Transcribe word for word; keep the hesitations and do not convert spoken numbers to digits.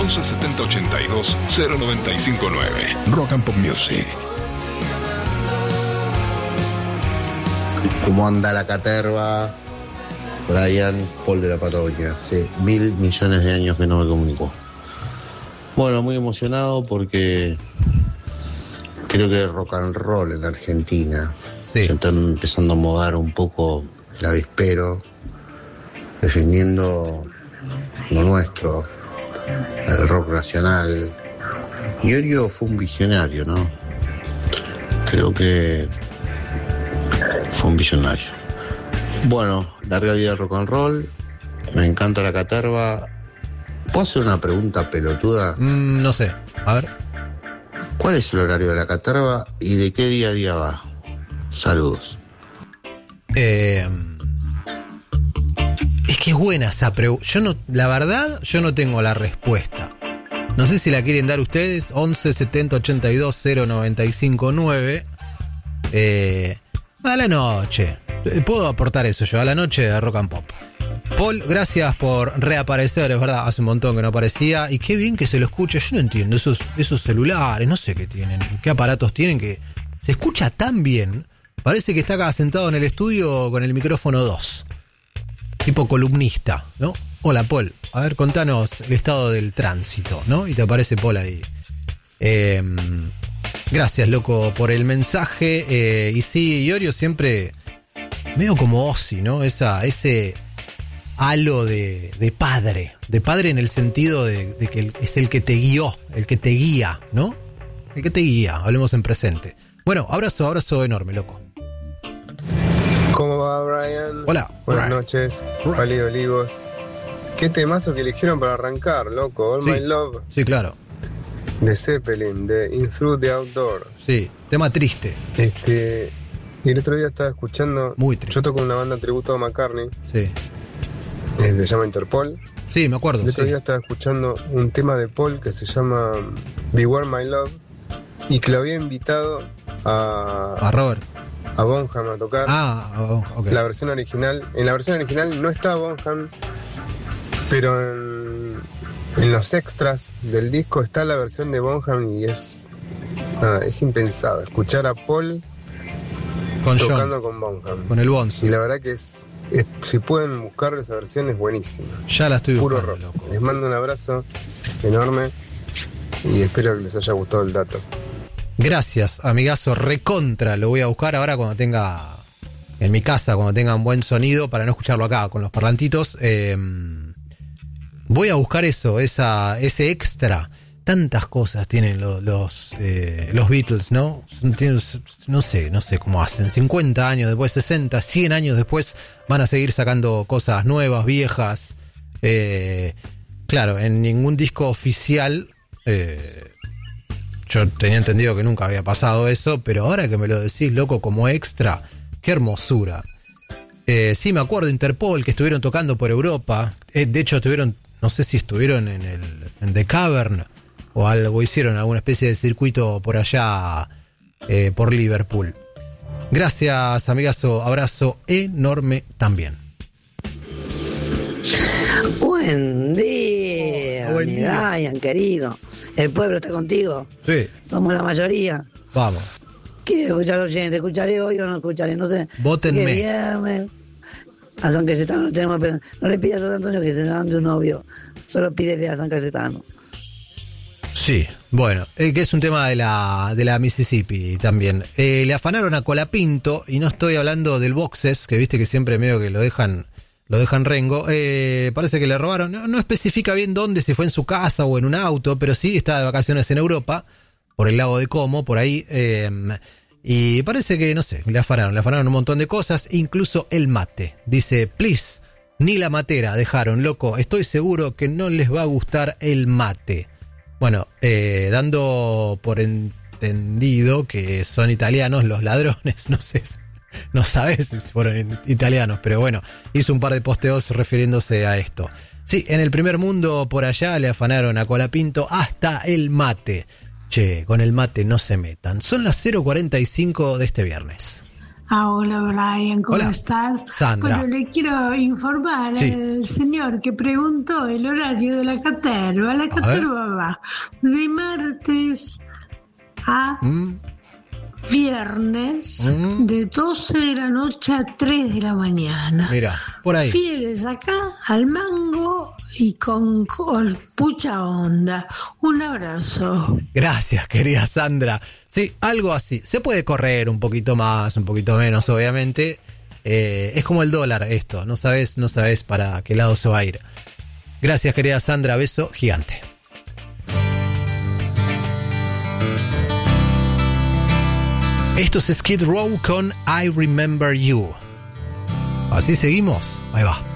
once setenta ochenta y dos cero noventa y cinco nueve. Rock and Pop Music. ¿Cómo anda la caterva? Brian, Paul de la Patagonia. Hace mil millones de años que no me comunico. Bueno, muy emocionado porque creo que rock and roll en Argentina. Sí. Se están empezando a mover un poco el avispero, defendiendo lo nuestro, el rock nacional. Iorio fue un visionario, ¿no? Creo que fue un visionario. Bueno, larga vida del rock and roll. Me encanta la caterva. ¿Puedo hacer una pregunta pelotuda? Mm, no sé, a ver. ¿Cuál es el horario de la caterva y de qué día a día va? Saludos. Eh, es que es buena esa pregunta. Yo no, la verdad, yo no tengo la respuesta. No sé si la quieren dar ustedes. once setenta ochenta y dos cero noventa y cinco nueve. Eh, a la noche. Puedo aportar eso yo, a la noche de Rock and Pop. Paul, gracias por reaparecer, es verdad, hace un montón que no aparecía. Y qué bien que se lo escucha. Yo no entiendo, esos, esos celulares, no sé qué tienen, qué aparatos tienen, que se escucha tan bien. Parece que está acá sentado en el estudio con el micrófono dos. Tipo columnista, ¿no? Hola, Paul. A ver, contanos el estado del tránsito, ¿no? Y te aparece Paul ahí. Eh, gracias, loco, por el mensaje. Eh, y sí, Iorio siempre medio como Ozzy, ¿no? Esa, ese halo de, de padre. De padre en el sentido de, de que es el que te guió, el que te guía, ¿no? El que te guía, hablemos en presente. Bueno, abrazo, abrazo enorme, loco. ¿Cómo va, Brian? Hola. Buenas Brian. noches, Brian. Pali de Olivos. Qué temazo que eligieron para arrancar, loco. All Sí. My Love, Sí, claro. de Zeppelin, de In Through the Outdoor. Sí, tema triste. Este, y el otro día estaba escuchando. Muy triste. Yo toco una banda tributo a McCartney, Sí. eh, se llama Interpol. Sí, me acuerdo. El otro Sí. día estaba escuchando un tema de Paul que se llama Beware My Love y que lo había invitado A a, Robert. a Bonham a tocar. Ah, oh, ok. La versión original. En la versión original no está Bonham, pero en, en los extras del disco está la versión de Bonham y es nada, es impensado escuchar a Paul Con tocando John, con Bonham. con el Bonzo. Y la verdad que es, es- si pueden buscar esa versión es buenísima. Ya la estoy Puro buscando, rock. loco. Les mando un abrazo enorme y espero que les haya gustado el dato. Gracias, amigazo, recontra. Lo voy a buscar ahora cuando tenga, en mi casa, cuando tenga un buen sonido, para no escucharlo acá con los parlantitos. Eh, voy a buscar eso, esa, ese extra. Tantas cosas tienen los, los, eh, los Beatles, ¿no? Tienen, no sé, no sé cómo hacen. cincuenta años después, sesenta, cien años después, van a seguir sacando cosas nuevas, viejas. Eh, claro, en ningún disco oficial... Eh, yo tenía entendido que nunca había pasado eso, pero ahora que me lo decís, loco, como extra, qué hermosura. Eh, sí, me acuerdo, Interpol, que estuvieron tocando por Europa. Eh, de hecho, estuvieron, no sé si estuvieron en el en The Cavern o algo, hicieron alguna especie de circuito por allá, eh, por Liverpool. Gracias, amigazo, abrazo enorme también. Buen día, Buen mi día. Brian, querido. El pueblo está contigo. Sí, Somos la mayoría. vamos. ¿Qué escuchar oyente? ¿Escucharé hoy o no escucharé? No sé. Vótenme. Sé que viernes. A San Cayetano no tenemos. pero No le pidas a San Antonio que se mande un novio. Solo pídele a San Cayetano. Sí, bueno, eh, que es un tema de la, de la Mississippi también. Eh, le afanaron a Colapinto, y no estoy hablando del Boxes, que viste que siempre medio que lo dejan, lo dejan rengo. Eh, parece que le robaron, no, no especifica bien dónde, si fue en su casa o en un auto, pero sí está de vacaciones en Europa, por el lago de Como, por ahí. Eh, y parece que, no sé, le afanaron, le afanaron un montón de cosas, incluso el mate. Dice, please, ni la matera dejaron, loco, estoy seguro que no les va a gustar el mate. Bueno, eh, dando por entendido que son italianos los ladrones, no sé, no sabes si fueron italianos, pero bueno, hizo un par de posteos refiriéndose a esto. Sí, en el primer mundo por allá le afanaron a Colapinto hasta el mate. Che, con el mate no se metan. Son las cero cuarenta y cinco de este viernes. Ah, hola Brian, ¿cómo Hola, estás? Sandra. Bueno, le quiero informar Sí. al señor que preguntó el horario de la caterva. La caterva va de martes a Mm, viernes, Mm. de doce de la noche a tres de la mañana. mira, por ahí. Fieles acá al mango y con, con mucha onda. Un abrazo. Gracias, querida Sandra. Sí, algo así. Se puede correr un poquito más, un poquito menos, obviamente. Eh, es como el dólar esto. No sabes, no sabes para qué lado se va a ir. Gracias, querida Sandra. Beso gigante. Esto es Skid Row con I Remember You. Así seguimos. Ahí va.